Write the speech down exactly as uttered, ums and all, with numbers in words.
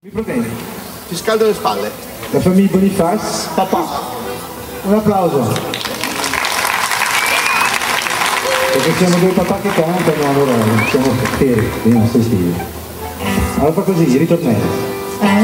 Qui problemi. Ti scaldo le spalle. La famiglia Boniface. Papà. Un applauso. Perché siamo due papà che cantano, allora siamo feri, i nostri figli. Allora fa così, ritornello.